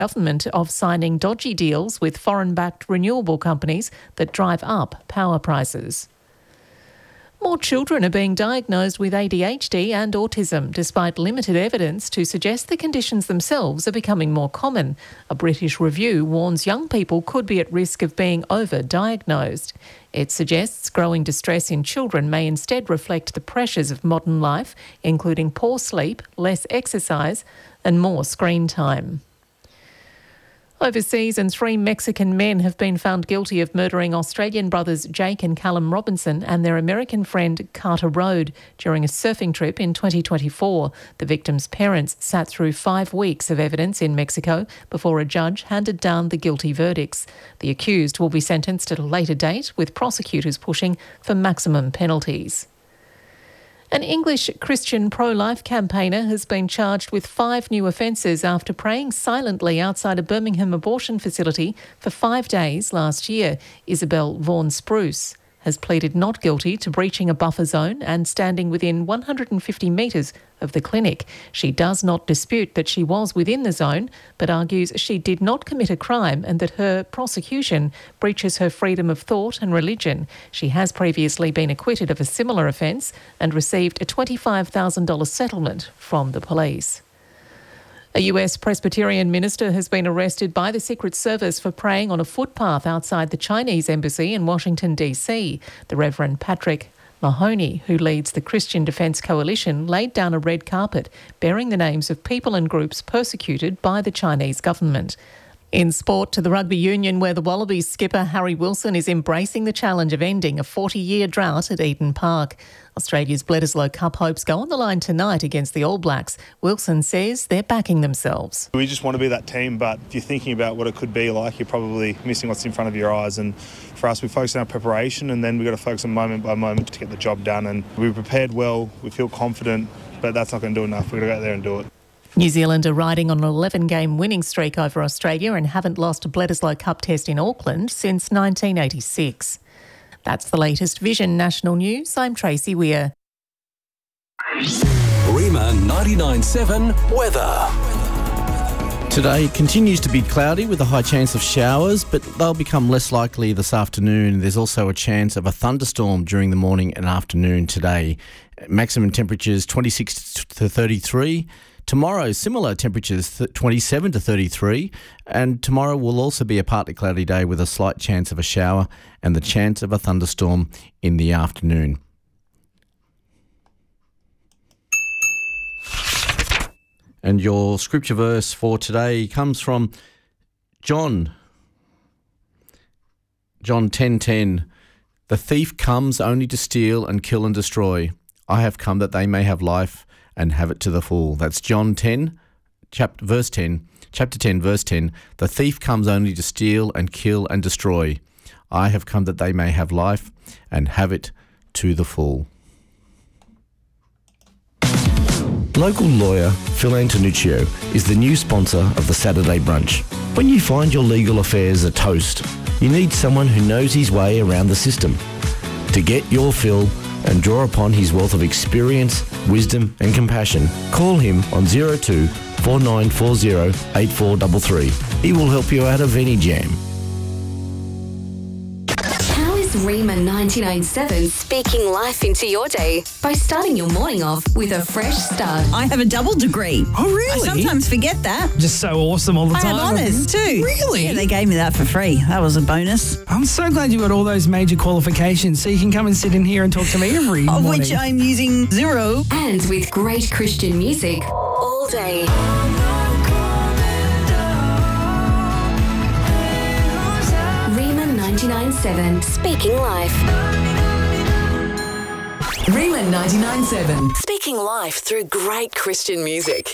government of signing dodgy deals with foreign-backed renewable companies that drive up power prices. More children are being diagnosed with ADHD and autism, despite limited evidence to suggest the conditions themselves are becoming more common. A British review warns young people could be at risk of being over-diagnosed. It suggests growing distress in children may instead reflect the pressures of modern life, including poor sleep, less exercise and more screen time. Overseas, and 3 Mexican men have been found guilty of murdering Australian brothers Jake and Callum Robinson and their American friend Carter Rode during a surfing trip in 2024. The victims' parents sat through 5 weeks of evidence in Mexico before a judge handed down the guilty verdicts. The accused will be sentenced at a later date, with prosecutors pushing for maximum penalties. An English Christian pro-life campaigner has been charged with 5 new offences after praying silently outside a Birmingham abortion facility for 5 days last year. Isabel Vaughan Spruce has pleaded not guilty to breaching a buffer zone and standing within 150 metres of the clinic. She does not dispute that she was within the zone, but argues she did not commit a crime and that her prosecution breaches her freedom of thought and religion. She has previously been acquitted of a similar offence and received a $25,000 settlement from the police. A US Presbyterian minister has been arrested by the Secret Service for praying on a footpath outside the Chinese embassy in Washington, D.C. The Reverend Patrick Mahoney, who leads the Christian Defence Coalition, laid down a red carpet bearing the names of people and groups persecuted by the Chinese government. In sport, to the rugby union, where the Wallabies skipper Harry Wilson is embracing the challenge of ending a 40-year drought at Eden Park. Australia's Bledisloe Cup hopes go on the line tonight against the All Blacks. Wilson says they're backing themselves. We just want to be that team, but if you're thinking about what it could be like, you're probably missing what's in front of your eyes. And for us, we focus on our preparation, and then we've got to focus on moment by moment to get the job done. And we prepared well, we feel confident, but that's not going to do enough. We've got to go out there and do it. New Zealand are riding on an 11-game winning streak over Australia and haven't lost a Bledisloe Cup test in Auckland since 1986. That's the latest Vision National News. I'm Tracy Weir. Rima 99.7 weather. Today continues to be cloudy with a high chance of showers, but they'll become less likely this afternoon. There's also a chance of a thunderstorm during the morning and afternoon today. Maximum temperatures 26 to 33. Tomorrow, similar temperatures, 27 to 33, and tomorrow will also be a partly cloudy day with a slight chance of a shower and the chance of a thunderstorm in the afternoon. And your scripture verse for today comes from John 10:10. The thief comes only to steal and kill and destroy. I have come that they may have life and have it to the full. That's John 10, chapter 10, verse 10. The thief comes only to steal and kill and destroy. I have come that they may have life and have it to the full. Local lawyer Phil Antonuccio is the new sponsor of the Saturday Brunch. When you find your legal affairs are toast, you need someone who knows his way around the system. To get your Phil and draw upon his wealth of experience, wisdom and compassion, call him on 02 4940 8433. He will help you out of any jam. How is Rima 99.7 speaking life into your day by starting your morning off with a fresh start? I have a double degree. Oh, really? I sometimes forget that. Just so awesome all the time. I have honours too. Really? Yeah, they gave me that for free. That was a bonus. I'm so glad you got all those major qualifications so you can come and sit in here and talk to me every Of morning. which I'm using 0. And with great Christian music all day. Rima 99.7 speaking life. Rima 99.7 Speaking life through great Christian music.